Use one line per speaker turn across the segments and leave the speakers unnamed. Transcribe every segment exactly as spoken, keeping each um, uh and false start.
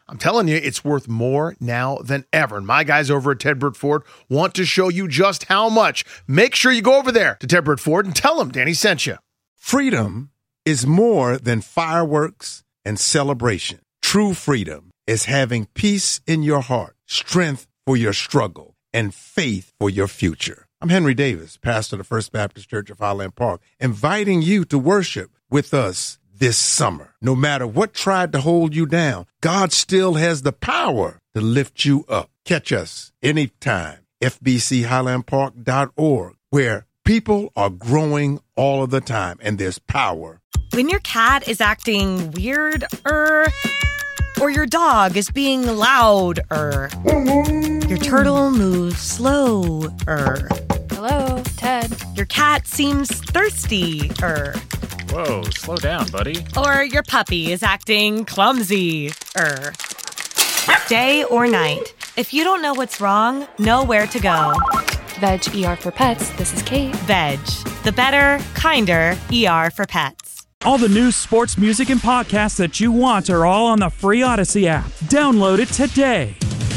I'm telling you, it's worth more now than ever. And my guys over at Ted Britt Ford want to show you just how much. Make sure you go over there to Ted Britt Ford and tell them Danny sent you.
Freedom is more than fireworks and celebration. True freedom is having peace in your heart, strength for your struggle, and faith for your future. I'm Henry Davis, pastor of the First Baptist Church of Highland Park, inviting you to worship with us this summer. No matter what tried to hold you down, God still has the power to lift you up. Catch us anytime, f b c highland park dot org, where people are growing all of the time, and there's power.
When your cat is acting weird, er, or your dog is being loud, er, your turtle moves slow, er.
Hello, Ted.
Your cat seems thirsty, er.
Whoa, slow down, buddy.
Or your puppy is acting clumsy, er. Day or night, if you don't know what's wrong, know where to go.
Veg E R for Pets. This is Kate.
Veg, the better, kinder E R for pets.
All the news, sports, music, and podcasts that you want are all on the free Odyssey app. Download it today.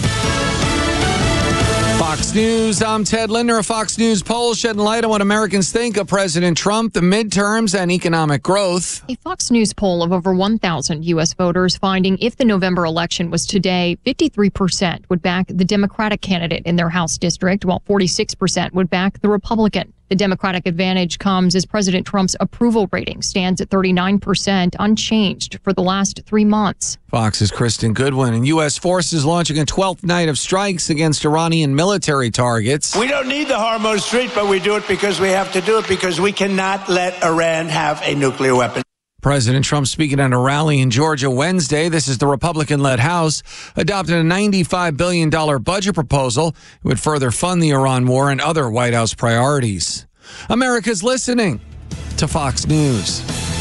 Fox News, I'm Ted Linder. A Fox News poll shedding light on what Americans think of President Trump, the midterms, and economic growth.
A Fox News poll of over one thousand U S voters finding if the November election was today, fifty-three percent would back the Democratic candidate in their House district, while forty-six percent would back the Republican. The Democratic advantage comes as President Trump's approval rating stands at thirty-nine percent, unchanged for the last three months.
Fox's Kristen Goodwin. And U S forces launching a twelfth night of strikes against Iranian military targets.
We don't need the Hormuz Strait, but we do it because we have to do it because we cannot let Iran have a nuclear weapon.
President Trump speaking at a rally in Georgia Wednesday. This is the Republican-led House adopted a ninety-five billion dollars budget proposal. It would further fund the Iran war and other White House priorities. America's listening to Fox News.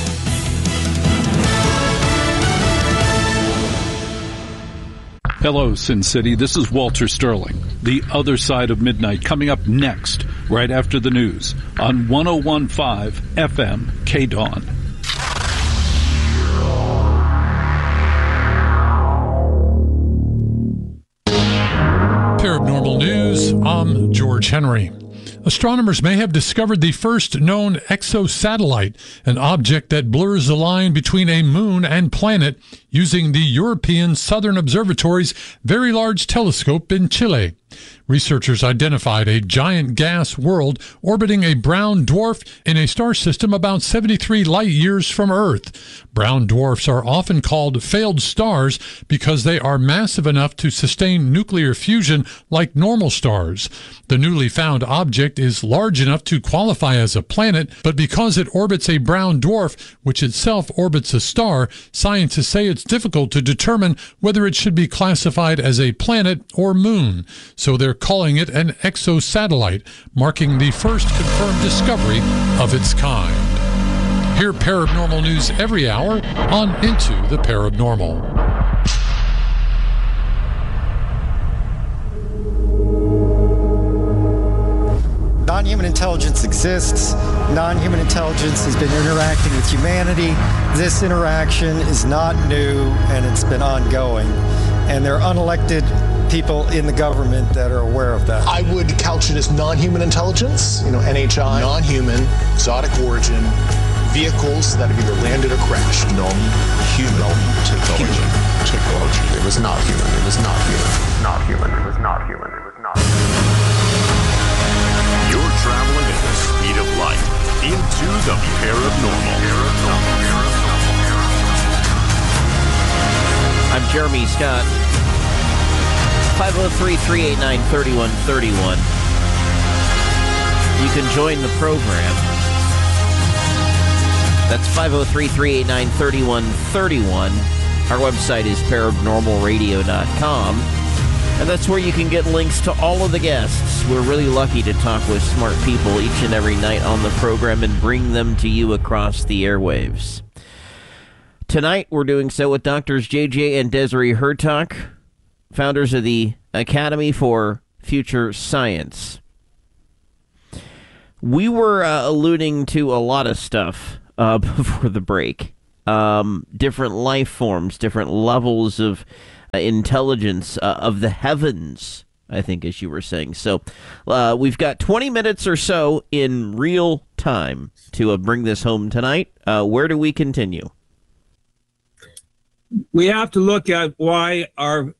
Hello, Sin City. This is Walter Sterling. The Other Side of Midnight coming up next, right after the news on one oh one point five F M K D A W N.
Paranormal News, I'm George Henry. Astronomers may have discovered the first known exosatellite, an object that blurs the line between a moon and planet, using the European Southern Observatory's Very Large Telescope in Chile. Researchers identified a giant gas world orbiting a brown dwarf in a star system about seventy-three light-years from Earth. Brown dwarfs are often called failed stars because they are massive enough to sustain nuclear fusion like normal stars. The newly found object is large enough to qualify as a planet, but because it orbits a brown dwarf, which itself orbits a star, scientists say it's difficult to determine whether it should be classified as a planet or moon. So they're calling it an exosatellite, marking the first confirmed discovery of its kind. Hear paranormal news every hour on Into the Paranormal.
Non-human intelligence exists. Non-human intelligence has been interacting with humanity. This interaction is not new, and it's been ongoing. And there are unelected people in the government that are aware of that.
I would couch it as non-human intelligence, you know, N H I, non-human, exotic origin, vehicles that have either landed or crashed. Non-human technology. Technology. It was not human. It was not human. Not human. It was not human. It was not human.
You're traveling at the speed of light into the paranormal.
I'm Jeremy Scott. five oh three, three eight nine, three one three one. You can join the program. That's five oh three, three eight nine, three one three one. Our website is paranormal radio dot com. And that's where you can get links to all of the guests. We're really lucky to talk with smart people each and every night on the program and bring them to you across the airwaves. Tonight, we're doing so with Doctors J J and Desiree Hurtak, founders of the Academy for Future Science. We were uh, alluding to a lot of stuff uh, before the break. Um, different life forms, different levels of intelligence uh, of the heavens, I think, as you were saying. So uh, we've got twenty minutes or so in real time to uh, bring this home tonight. Uh, where do we continue?
We have to look at why our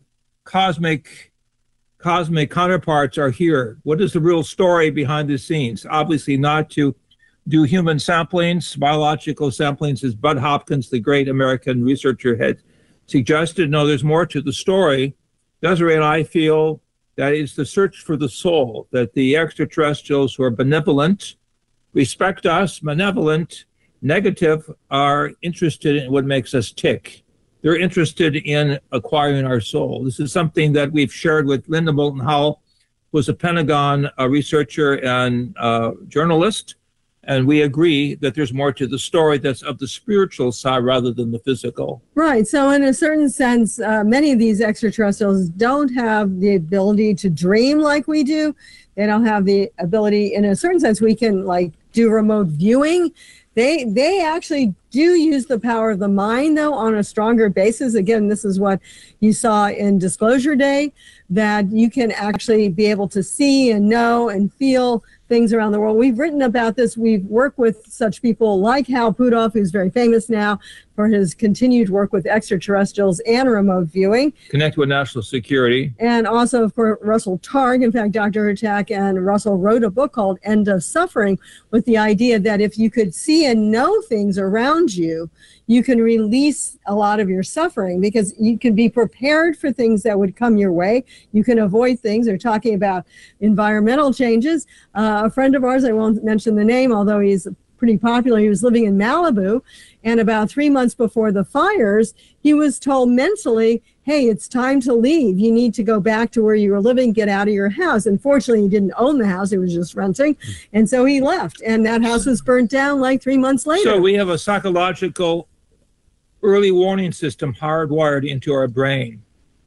cosmic cosmic counterparts are here. What is the real story behind the scenes? Obviously not to do human samplings, biological samplings, as Bud Hopkins, the great American researcher, had suggested. No, there's more to the story. Desiree and I feel that it's the search for the soul, that the extraterrestrials who are benevolent, respect us, malevolent, negative, are interested in what makes us tick. They're interested in acquiring our soul. This is something that we've shared with Linda Moulton Howe, who was a Pentagon uh, researcher and uh, journalist. And we agree that there's more to the story that's of the spiritual side rather than the physical.
Right. So in a certain sense, uh, many of these extraterrestrials don't have the ability to dream like we do. They don't have the ability, in a certain sense, we can like do remote viewing. They they actually do use the power of the mind, though, on a stronger basis. Again, this is what you saw in Disclosure Day, that you can actually be able to see and know and feel things around the world. We've written about this. We've worked with such people like Hal Puthoff, who's very famous now for his continued work with extraterrestrials and remote viewing.
Connect with national security.
And also, of course, Russell Targ. In fact, Doctor Hertak and Russell wrote a book called End of Suffering, with the idea that if you could see and know things around you, you can release a lot of your suffering, because you can be prepared for things that would come your way. You can avoid things. They're talking about environmental changes. Uh, a friend of ours, I won't mention the name, although he's pretty popular, he was living in Malibu, and about three months before the fires, he was told mentally, hey, it's time to leave. You need to go back to where you were living, get out of your house. Unfortunately, he didn't own the house. He was just renting. And so he left, and that house was burnt down like three months later.
So we have a psychological early warning system hardwired into our brain.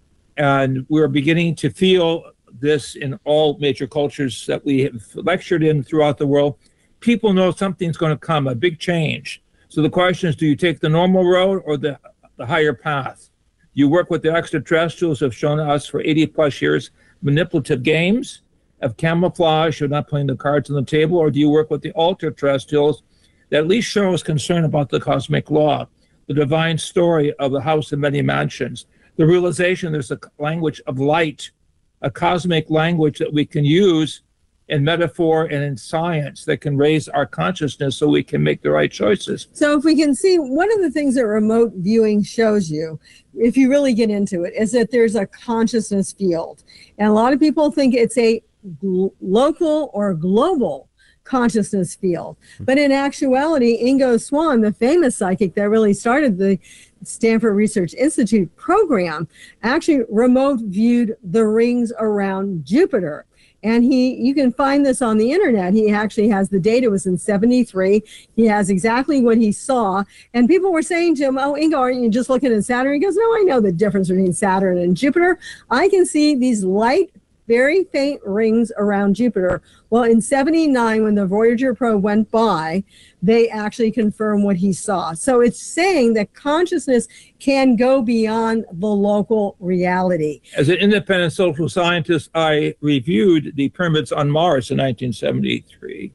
And we're beginning to feel this in all major cultures that we have lectured in throughout the world. People know something's going to come, a big change. So the question is, do you take the normal road or the, the higher path? You work with the extraterrestrials who have shown us for eighty plus years manipulative games of camouflage, you're not playing the cards on the table, or do you work with the ultra-terrestrials that at least show us concern about the cosmic law, the divine story of the house of many mansions, the realization there's a language of light, a cosmic language that we can use in metaphor and in science that can raise our consciousness so we can make the right choices.
So if we can see, one of the things that remote viewing shows you, if you really get into it, is that there's a consciousness field. And a lot of people think it's a gl- local or global consciousness field. But in actuality, Ingo Swann, the famous psychic that really started the Stanford Research Institute program, actually remote viewed the rings around Jupiter. And he, you can find this on the internet. He actually has the data. It was in seventy-three. He has exactly what he saw. And people were saying to him, oh, Ingo, aren't you just looking at Saturn? He goes, no, I know the difference between Saturn and Jupiter. I can see these light, very faint rings around Jupiter. Well, in seventy-nine, when the Voyager probe went by, they actually confirmed what he saw. So it's saying that consciousness can go beyond the local reality.
As an independent social scientist, I reviewed the pyramids on Mars in nineteen seventy-three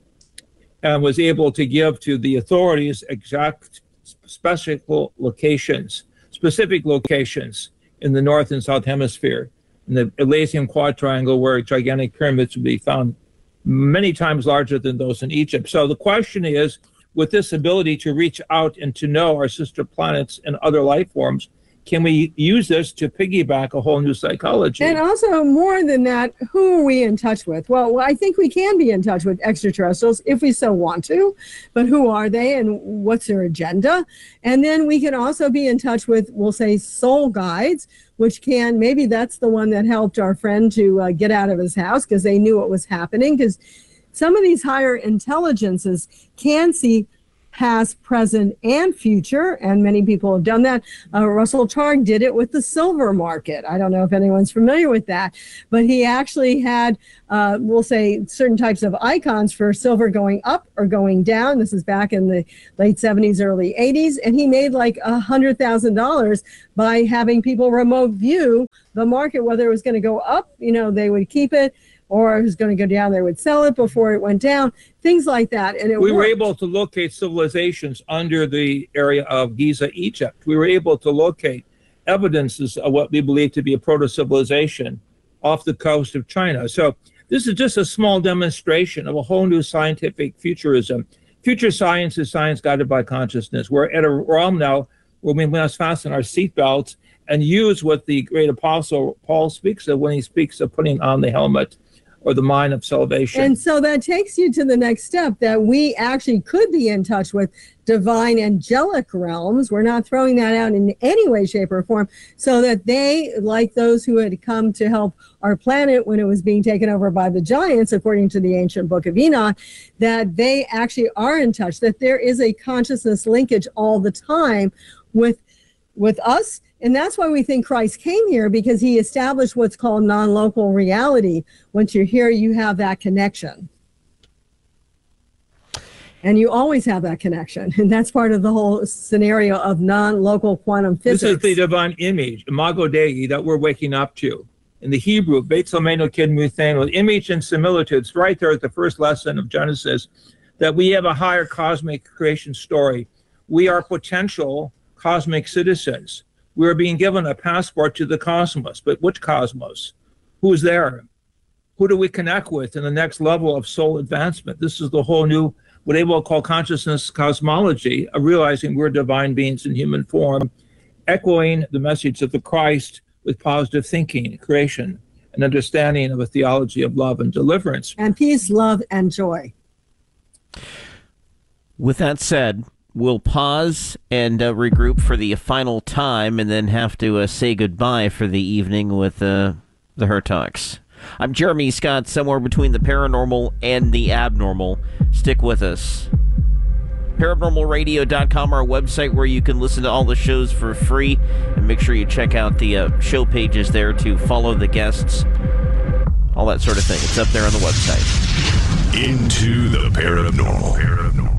and was able to give to the authorities exact specific locations, specific locations in the North and South Hemisphere, in the Elysium Quadrangle, where gigantic pyramids would be found many times larger than those in Egypt. So the question is, with this ability to reach out and to know our sister planets and other life forms, can we use this to piggyback a whole new psychology?
And also, more than that, who are we in touch with? Well, I think we can be in touch with extraterrestrials if we so want to, but who are they and what's their agenda? And then we can also be in touch with, we'll say, soul guides, which can, maybe that's the one that helped our friend to uh, get out of his house because they knew what was happening, because some of these higher intelligences can see past, present, and future, and many people have done that. Uh, Russell Targ did it with the silver market. I don't know if anyone's familiar with that, but he actually had, uh, we'll say, certain types of icons for silver going up or going down. This is back in the late seventies, early eighties, and he made like one hundred thousand dollars by having people remote view the market, whether it was going to go up, you know, they would keep it, or it was going to go down, they would sell it before it went down, things like that. And it
we
worked.
were able to locate civilizations under the area of Giza, Egypt. We were able to locate evidences of what we believe to be a proto-civilization off the coast of China. So this is just a small demonstration of a whole new scientific futurism. Future science is science guided by consciousness. We're at a realm now where we must fasten our seatbelts and use what the great apostle Paul speaks of when he speaks of putting on the helmet or the mind of salvation.
And so that takes you to the next step, that we actually could be in touch with divine angelic realms. We're not throwing that out in any way, shape, or form, so that they, like those who had come to help our planet when it was being taken over by the giants, according to the ancient book of Enoch, that they actually are in touch, that there is a consciousness linkage all the time with with us. And that's why we think Christ came here, because he established what's called non-local reality. Once you're here, you have that connection. And you always have that connection. And that's part of the whole scenario of non-local quantum physics.
This is the divine image, imago Dei, that we're waking up to. In the Hebrew, Beit Salmeno Kid Muthano, image and similitudes, right there at the first lesson of Genesis, that we have a higher cosmic creation story. We are potential cosmic citizens. We're being given a passport to the cosmos, but which cosmos? Who's there? Who do we connect with in the next level of soul advancement? This is the whole new, what they will call consciousness cosmology, of realizing we're divine beings in human form, echoing the message of the Christ with positive thinking, creation, and understanding of a theology of love and deliverance.
And peace, love, and joy.
With that said, we'll pause and uh, regroup for the final time, and then have to uh, say goodbye for the evening with uh, the Hertogs. I'm Jeremy Scott, somewhere between the paranormal and the abnormal. Stick with us. paranormal radio dot com, our website where you can listen to all the shows for free, and make sure you check out the uh, show pages there to follow the guests, all that sort of thing. It's up there on the website.
Into the paranormal. paranormal.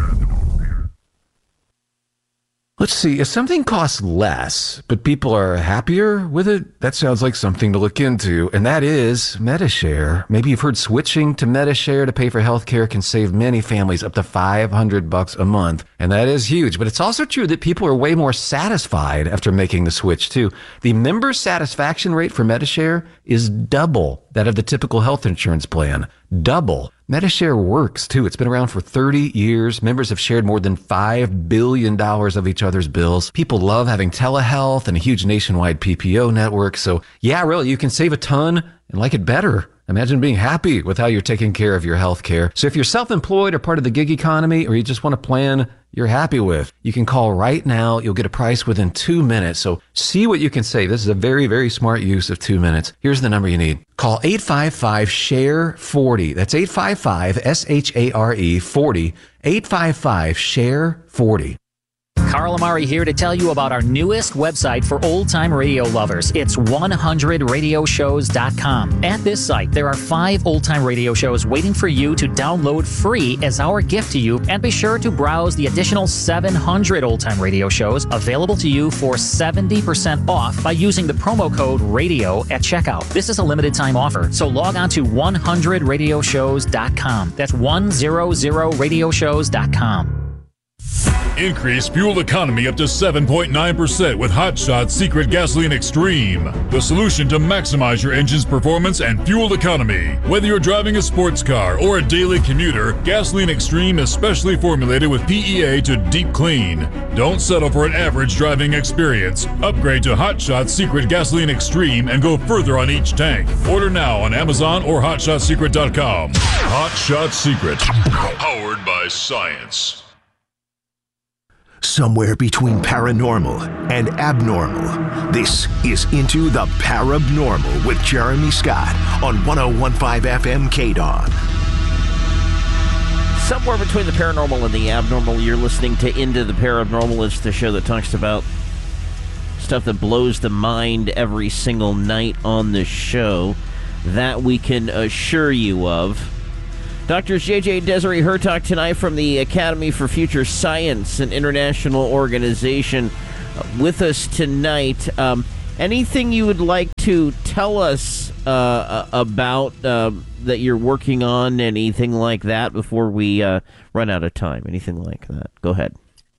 Let's see, if something costs less, but people are happier with it, that sounds like something to look into, and that is Medi-Share. Maybe you've heard switching to Medi-Share to pay for healthcare can save many families up to five hundred bucks a month, and that is huge. But it's also true that people are way more satisfied after making the switch, too. The member satisfaction rate for Medi-Share is double that of the typical health insurance plan. Double. Medi-Share works, too. It's been around for thirty years. Members have shared more than five billion dollars of each other's bills. People love having telehealth and a huge nationwide P P O network. So, yeah, really, you can save a ton and like it better. Imagine being happy with how you're taking care of your health care. So if you're self-employed or part of the gig economy, or you just want a plan you're happy with, you can call right now. You'll get a price within two minutes. So see what you can save. This is a very, very smart use of two minutes. Here's the number you need. Call eight five five, S H A R E, forty. That's eight five five, S H A R E, forty. eight five five, S H A R E, forty.
Carl Amari here to tell you about our newest website for old-time radio lovers. It's one hundred radio shows dot com. At this site, there are five old-time radio shows waiting for you to download free as our gift to you, and be sure to browse the additional seven hundred old-time radio shows available to you for seventy percent off by using the promo code RADIO at checkout. This is a limited-time offer, so log on to one hundred radio shows dot com. That's one hundred radio shows dot com.
Increase fuel economy up to seven point nine percent with Hot Shot Secret Gasoline Extreme, the solution to maximize your engine's performance and fuel economy. Whether you're driving a sports car or a daily commuter, Gasoline Extreme is specially formulated with P E A to deep clean. Don't settle for an average driving experience. Upgrade to Hot Shot Secret Gasoline Extreme and go further on each tank. Order now on Amazon or hot shot secret dot com. Hot Shot Secret, powered by science.
Somewhere between paranormal and abnormal, this is Into the Parabnormal with Jeremy Scott on one oh one point five F M K D O N.
Somewhere between the paranormal and the abnormal, you're listening to Into the Paranormal. It's the show that talks about stuff that blows the mind every single night on the show. That we can assure you of. Doctors J J and Desiree Hurtak tonight from the Academy for Future Science, an international organization, with us tonight. Um, anything you would like to tell us uh, about uh, that you're working on, anything like that, before we uh, run out of time? Anything like that? Go ahead.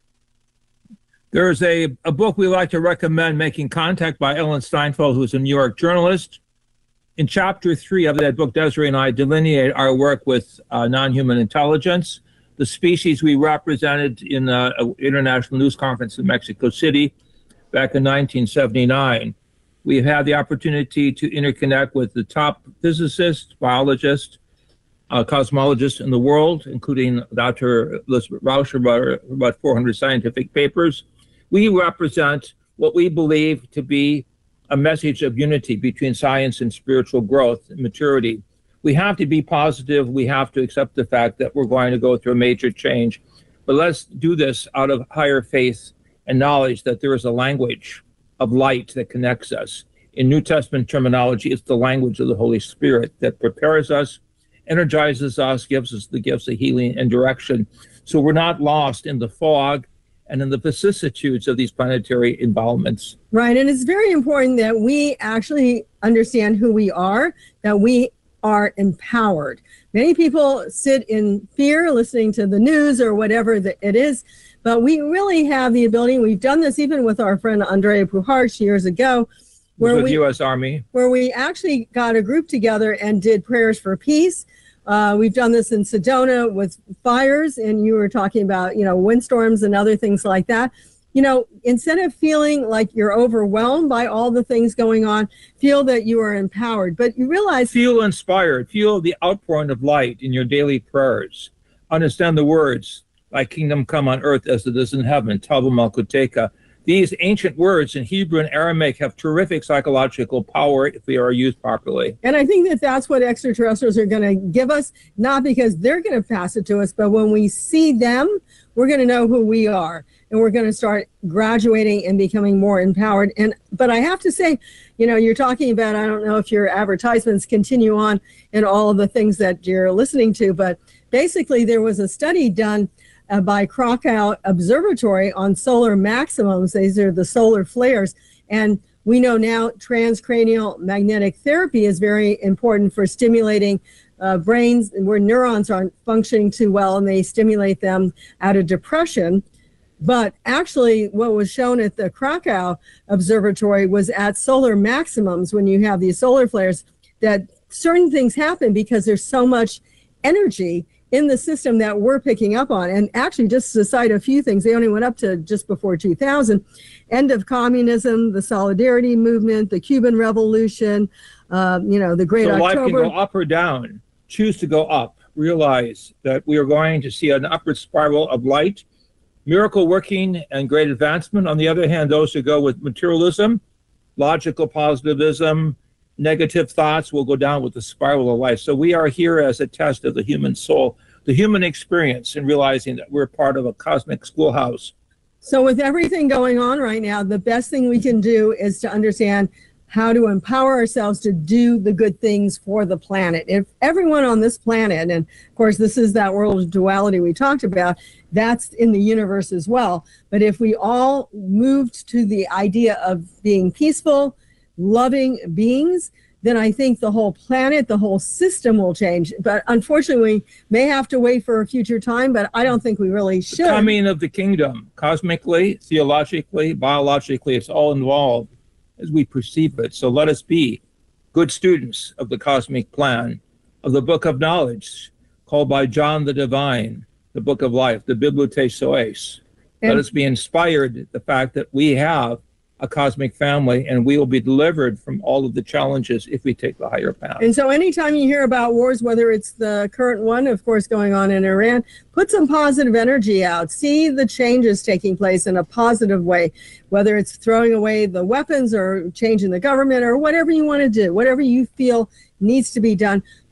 There's a, a book we like to recommend, Making Contact, by Ellen Steinfeld, who's a New York journalist. In chapter three of that book, Desiree and I delineate our work with uh, non-human intelligence, the species we represented in uh, an international news conference in Mexico City back in nineteen seventy-nine. We've had the opportunity to interconnect with the top physicists, biologists, uh, cosmologists in the world, including Doctor Elizabeth Rauscher, about, about four hundred scientific papers. We represent what we believe to be a message of unity between science and spiritual growth and maturity. We have to be positive. We have to accept the fact that we're going to go through a major change. But let's do this out of higher faith and knowledge that there is a language of light that connects us. In New Testament terminology, it's the language of the Holy Spirit that prepares us, energizes us, gives us the gifts of healing and direction. So we're not lost in the fog and in the vicissitudes of these planetary involvements.
Right, and it's very important that we actually understand who we are, that we are empowered. Many people sit in fear listening to the news or whatever that it is, but we really have the ability. We've done this even with our friend Andrea Puharch years ago, where
with
we,
U S Army,
where we actually got a group together and did prayers for peace. Uh, we've done this in Sedona with fires, and you were talking about, you know, windstorms and other things like that. You know, instead of feeling like you're overwhelmed by all the things going on, feel that you are empowered. But you realize...
Feel inspired. Feel the outpouring of light in your daily prayers. Understand the words, thy kingdom come on earth as it is in heaven, Tava Malkuteka. These ancient words in Hebrew and Aramaic have terrific psychological power if they are used properly.
And I think that that's what extraterrestrials are going to give us, not because they're going to pass it to us, but when we see them, we're going to know who we are. And we're going to start graduating and becoming more empowered. And but I have to say, you know, you're talking about, I don't know if your advertisements continue on in all of the things that you're listening to, but basically there was a study done Uh, by Krakow Observatory on solar maximums. These are the solar flares. And we know now transcranial magnetic therapy is very important for stimulating uh, brains where neurons aren't functioning too well, and they stimulate them out of depression. But actually, what was shown at the Krakow Observatory was at solar maximums, when you have these solar flares, that certain things happen because there's so much energy in the system that we're picking up on. And actually, just to cite a few things, they only went up to just before two thousand. End of communism, the Solidarity Movement, the Cuban Revolution, um, you know, the Great
so
October.
So life can go up or down. Choose to go up. Realize that we are going to see an upward spiral of light, miracle working, and great advancement. On the other hand, those who go with materialism, logical positivism, negative thoughts will go down with the spiral of life. So we are here as a test of the human soul, the human experience, and realizing that we're part of a cosmic schoolhouse.
So with everything going on right now, the best thing we can do is to understand how to empower ourselves to do the good things for the planet. If everyone on this planet, and of course this is that world of duality we talked about, that's in the universe as well. But if we all moved to the idea of being peaceful, loving beings, then I think the whole planet, the whole system will change. But unfortunately, we may have to wait for a future time, but I don't think we really should.
The coming of the kingdom, cosmically, theologically, biologically, it's all involved as we perceive it. So let us be good students of the cosmic plan, of the book of knowledge, called by John the Divine, the book of life, the Bibliothèque Soes. Let us be inspired, the fact that we have a cosmic family, and we will be delivered from all of the challenges if we take the higher path.
And so anytime you hear about wars, whether it's the current one, of course, going on in Iran, put some positive energy out. See the changes taking place in a positive way, whether it's throwing away the weapons or changing the government or whatever you want to do, whatever you feel needs to be done.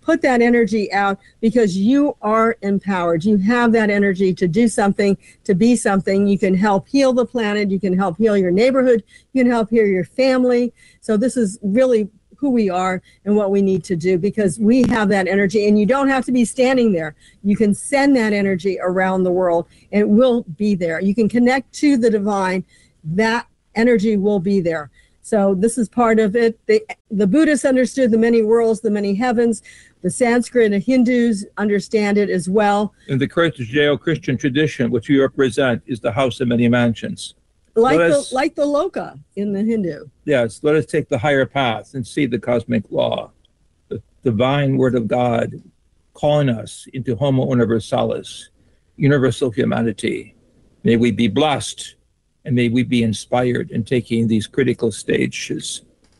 put that energy out because you are empowered. You have that energy to do something, to be something. You can help heal the planet. You can help heal your neighborhood. You can help heal your family. So this is really who we are and what we need to do because we have that energy, and you don't have to be standing there. You can send that energy around the world and it will be there. You can connect to the divine. That energy will be there. So this is part of it. The, the Buddhists understood the many worlds, the many heavens. The Sanskrit and Hindus understand it as well.
In the Judeo-Christian tradition, which you represent, is the house of many mansions.
Like
Let
the
us-
like the Loka in the Hindu.
Yes, let us take the higher path and see the cosmic law, the divine word of God calling us into Homo Universalis, universal humanity. May we be blessed and may we be inspired in taking these critical stages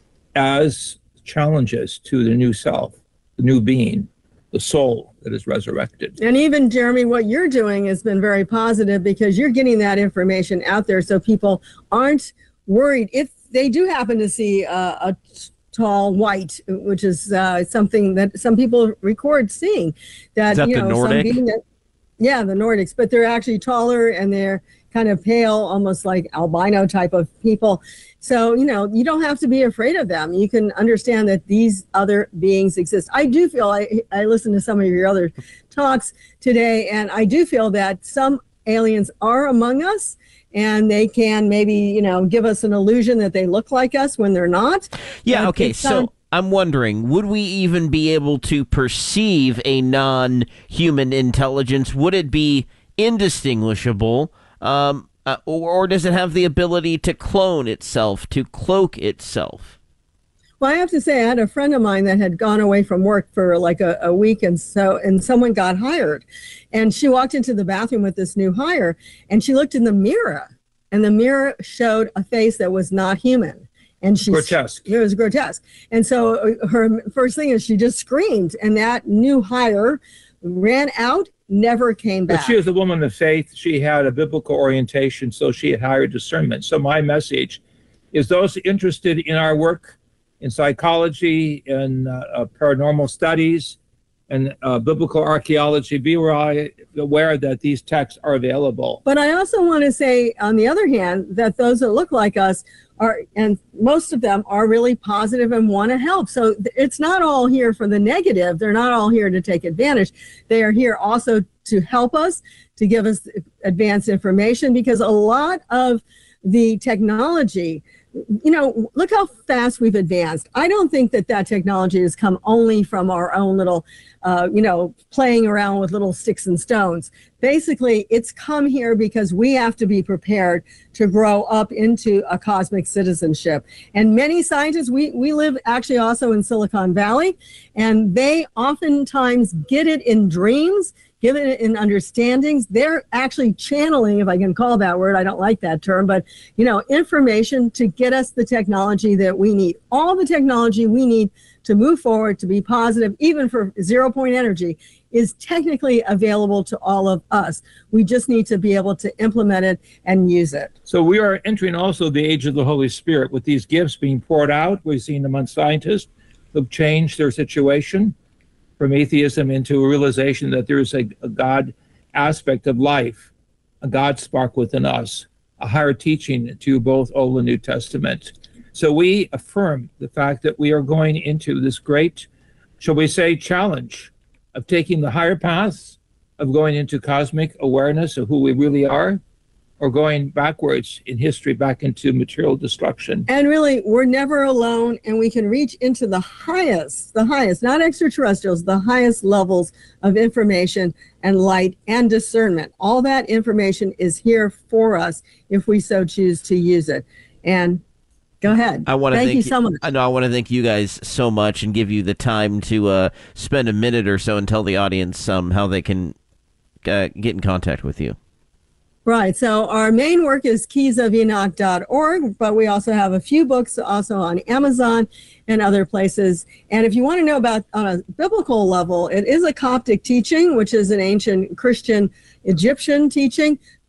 as challenges to the new self, the new being, the soul that is resurrected.
And even, Jeremy, what you're doing has been very positive because you're getting that information out there so people aren't worried. If they do happen to see uh, a tall white, which is uh, something that some people record seeing, that,
Is that
you
the
know,
Nordic?
some being that, yeah, the Nordics, but they're actually taller and they're kind of pale, almost like albino type of people. So, you know, you don't have to be afraid of them. You can understand that these other beings exist. I do feel, I, I listened to some of your other talks today, and I do feel that some aliens are among us, and they can maybe, you know, give us an illusion that they look like us when they're not.
Yeah,
But
okay,
it's
so
not-
I'm wondering, would we even be able to perceive a non-human intelligence? Would it be indistinguishable? Um, uh, or, or does it have the ability to clone itself, to cloak itself?
Well, I have to say, I had a friend of mine that had gone away from work for like a, a week, and so and someone got hired, and she walked into the bathroom with this new hire, and she looked in the mirror, and the mirror showed a face that was not human, and she
Grotesque.
It was grotesque, and so uh, her first thing is she just screamed, and that new hire ran out, never came back.
But she was a woman of faith. She had a biblical orientation, so she had higher discernment. So my message is those interested in our work, in psychology, in uh, uh, paranormal studies, and uh, biblical archaeology, be aware that these texts are available.
But I also want to say, on the other hand, that those that look like us are, and most of them are really positive and want to help. So th- it's not all here for the negative. They're not all here to take advantage. They are here also to help us, to give us advanced information, because a lot of the technology, you know, look how fast we've advanced. I don't think that that technology has come only from our own little, uh, you know, playing around with little sticks and stones. Basically, it's come here because we have to be prepared to grow up into a cosmic citizenship. And many scientists, we, we live actually also in Silicon Valley, and they oftentimes get it in dreams, give it in understandings. They're actually channeling, if I can call that word, I don't like that term, but, you know, information to get us the technology that we need. All the technology we need to move forward, to be positive, even for zero point energy, is technically available to all of us. We just need to be able to implement it and use it.
So we are entering also the age of the Holy Spirit with these gifts being poured out. We've seen among scientists who've changed their situation from atheism into a realization that there is a, a God aspect of life, a God spark within us, a higher teaching to both Old and New Testament. So we affirm the fact that we are going into this great, shall we say, challenge of taking the higher paths, of going into cosmic awareness of who we really are, or going backwards in history back into material destruction.
And really, we're never alone, and we can reach into the highest, the highest, not extraterrestrials, the highest levels of information and light and discernment. All that information is here for us if we so choose to use it. And go ahead.
I want to
thank,
thank
you so much.
I know I want to thank you guys so much and give you the time to uh, spend a minute or so and tell the audience um, how they can uh, get in contact with you.
Right. So our main work is keys of enoch dot org, but we also have a few books also on Amazon and other places. And if you want to know about on a biblical level, it is a Coptic teaching, which is an ancient Christian Egyptian teaching.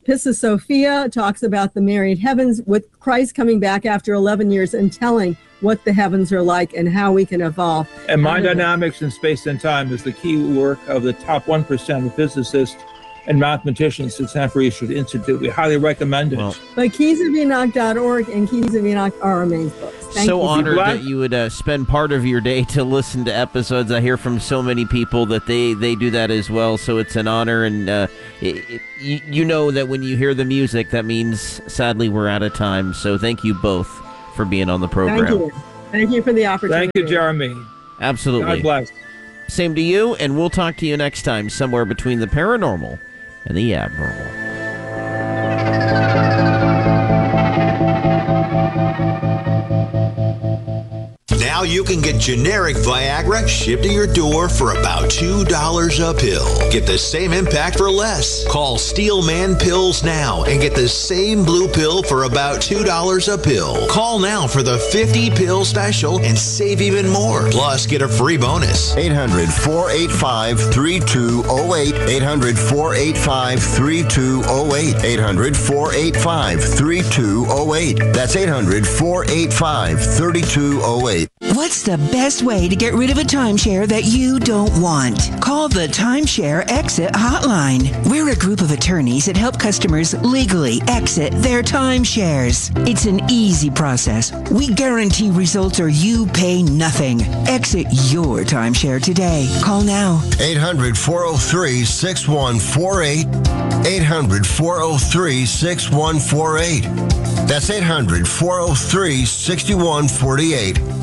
Pistis Sophia talks about the married heavens with Christ coming back after eleven years and telling what the heavens are like and how we can evolve.
And mind dynamics in space and time is the key work of the top one percent of physicists and mathematicians at Stanford Research Institute. We highly recommend it. Well,
but keys of enoch dot org and Keys of Enoch are our main books. Thank
so
you.
honored that you would uh, spend part of your day to listen to episodes. I hear from so many people that they, they do that as well, so it's an honor. And uh, it, it, you, you know that when you hear the music, that means, sadly, we're out of time. So thank you both for being on the program.
Thank you. Thank you for the opportunity.
Thank you, Jeremy.
Absolutely.
God bless.
Same to you, and we'll talk to you next time, somewhere between the paranormal and the abnormal.
Now you can get generic Viagra shipped to your door for about two dollars a pill. Get the same impact for less. Call Steelman Pills now and get the same blue pill for about two dollars a pill. Call now for the fifty pill special and save even more. Plus, get a free bonus.
eight hundred, four eight five, three two zero eight. eight hundred, four eight five, three two zero eight. eight hundred, four eight five, three two zero eight. That's eight hundred, four eight five, three two zero eight.
What's the best way to get rid of a timeshare that you don't want? Call the Timeshare Exit Hotline. We're a group of attorneys that help customers legally exit their timeshares. It's an easy process. We guarantee results or you pay nothing. Exit your timeshare today. Call now.
eight hundred, four oh three, six one four eight. eight hundred, four oh three, six one four eight. That's eight hundred, four oh three, six one four eight.